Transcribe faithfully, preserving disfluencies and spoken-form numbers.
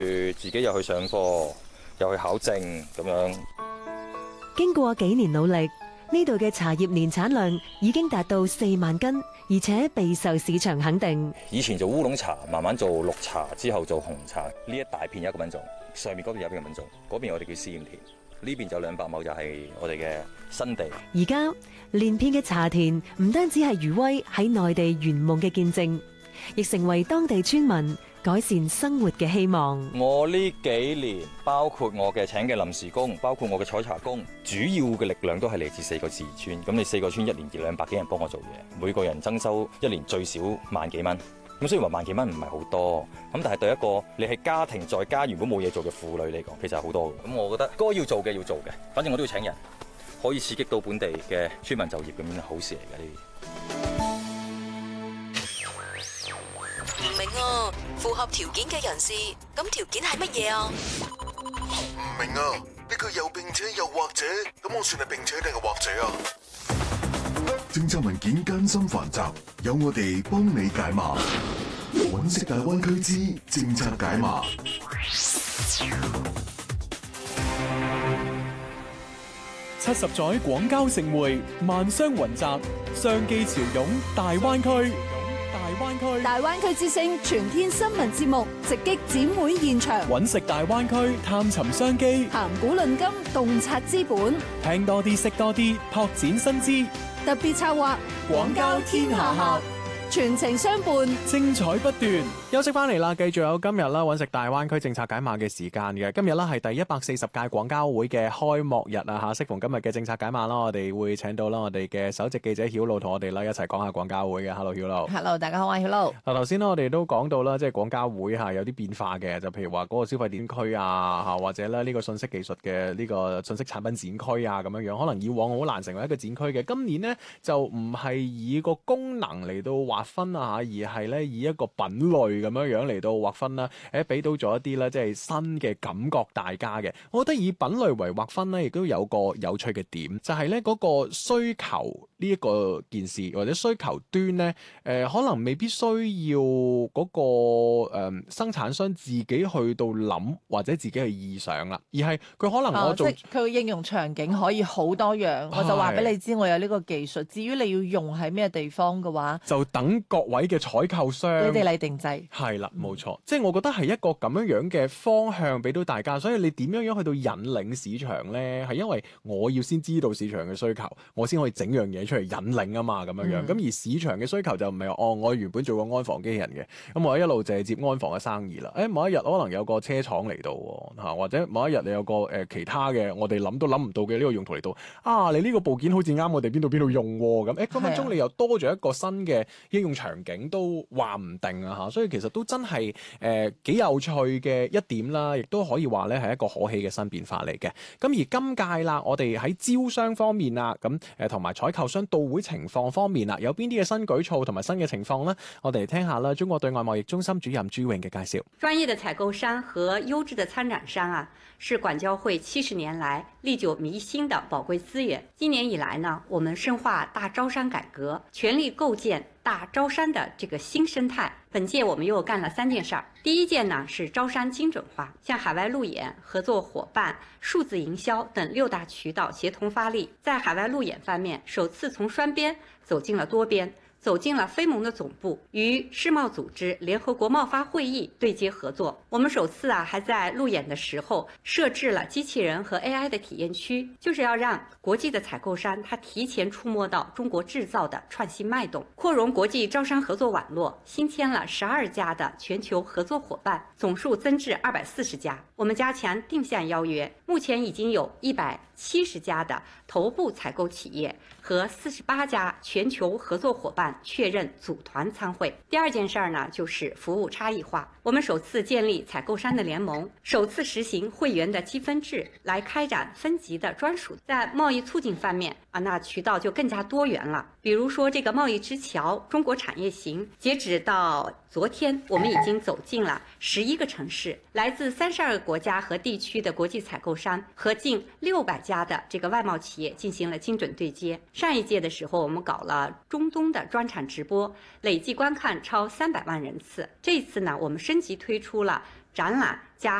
自己又去上課，又去考證咁樣。 經過幾年努力，呢度嘅茶葉年產量已經達到四萬斤，而且備受市場肯定。 以前做烏龍茶，慢慢做綠茶，之後做紅茶。呢一大片有一個品種，上面嗰邊有一個品種，嗰邊我哋叫試驗田，呢邊就兩百畝就係我哋嘅新地。 而家連片嘅茶田唔單止係餘威喺內地圓夢嘅見證，亦成為當地村民改善生活嘅希望。 我呢幾年，包括我嘅請嘅臨時工，包括我嘅採茶工，主要嘅力量都係嚟自四個自然村。咁你四個村一年二兩百幾人幫我做嘢，每個人增收一年最少萬幾蚊。咁雖然話萬幾蚊唔係好多，咁但係對一個你係家庭在家原本冇嘢做嘅婦女嚟講，其實係好多嘅。咁我覺得該要做嘅要做嘅，反正我都要請人，可以刺激到本地嘅村民就業，咁樣好事嚟嘅呢啲。 唔明啊，符合條件嘅人士，咁條件係乜嘢啊？ 唔明啊，呢句又並且又或者，咁我算係並且定係或者啊？政策文件艱辛繁雜，有我哋幫你解碼。揾食大灣區之政策解碼。 七十載廣交盛會，萬商雲集，商機潮湧大灣區。大灣區大灣區之聲全天新聞節目直擊展會現場， 揾食大灣區探尋商機， 談古論今洞察資本， 聽多啲識多啲拓展新知， 特別策劃廣交天下客，全程相伴， 精彩不斷。休息翻嚟啦，繼續有今日啦，揾食大灣區政策解碼嘅時間嘅。今日啦係第一百四十屆廣交會嘅開幕日啊嚇，適逢今日嘅政策解碼啦，我哋會請到啦我哋嘅首席記者曉露同我哋啦一齊講下廣交會嘅。Hello 曉露。 Hello， 大家好啊，曉露。 嗱頭先啦，我哋都講到啦，即係廣交會嚇有啲變化嘅，就譬如話嗰個消費點區啊嚇，或者咧呢個信息技術嘅呢個信息產品展區啊咁樣樣，可能以往好難成為一個展區嘅。今年呢，就唔係以個功能嚟到劃分啊嚇，而係咧以一個品類咁樣樣嚟到劃分啦，誒俾到咗一啲咧，即係新嘅感覺大家嘅。我覺得以品類為劃分咧，亦都有個有趣嘅點，就係咧嗰個需求呢一個件事，或者需求端咧，誒、呃、可能未必需要嗰、那個誒、呃、生產商自己去到諗或者自己去意想啦，而係佢可能我做， 哦、即係佢嘅應用場景可以好多樣，我就話俾你知，我有呢個技術。至於你要用喺咩地方嘅話，就等各位嘅採購商你哋嚟定製。 係啦，冇錯，即係我覺得係一個咁樣樣嘅方向俾到大家，所以你點樣樣去到引領市場咧？係因為我要先知道市場嘅需求，我先可以整樣嘢出嚟引領啊嘛，咁樣樣。咁、嗯、而市場嘅需求就唔係哦，我原本做過安防機器人嘅，咁我一路就係接安防嘅生意啦。誒，某一日可能有個車廠嚟到嚇，或者某一日你有個誒、呃、其他嘅我哋諗都諗唔到嘅呢個用途嚟到啊，你呢個部件好似啱我哋邊度邊度用喎，咁誒分分鐘你又多咗一個新嘅應用場景都話唔定啊嚇，所以其實都真係誒幾有趣嘅一點啦，亦都可以話咧係一個可喜嘅新變化嚟嘅。咁而今屆啦，我哋喺招商方面啊，咁誒同埋採購商到會情況方面啊，有邊啲嘅新舉措同埋新嘅情況呢？我哋嚟聽下啦，中國對外貿易中心主任朱穎嘅介紹。 專業的採購商和優質的參展商啊，是廣交會七十年來歷久彌新的寶貴資源。今年以來呢，我們深化大招商改革，全力構建大招商的這個新生態。本屆我們又幹了三件事兒。第一件呢是招商精準化，向海外路演、合作夥伴、數字營銷等六大渠道協同發力。在海外路演方面，首次從雙邊走進了多邊，走進了非盟的總部，與世貿組織、聯合國貿發會議對接合作。我們首次啊，還在路演的時候設置了機器人和 A I 的體驗區，就是要讓國際的採購商他提前觸摸到中國製造的創新脈動，擴容國際招商合作網絡，新簽了十二家的全球合作夥伴，總數增至二百四十家。我們加強定向邀約，目前已經有一百七十家的頭部採購企業和四十八家全球合作夥伴確認組團參會。第二件事兒呢，就是服務差異化。我們首次建立採購商的聯盟，首次實行會員的積分制，來開展分級的專屬。在貿易促進方面啊，那渠道就更加多元了。比如說這個貿易之橋中國產業行，截止到昨天，我們已經走進了十一個城市，來自三十二個國家和地區的國際採購商和近六百家的這個外貿企業進行了精準對接。上一屆的時候，我們搞了中東的專場直播，累計觀看超三百萬人次。這一次呢，我們升級推出了展览加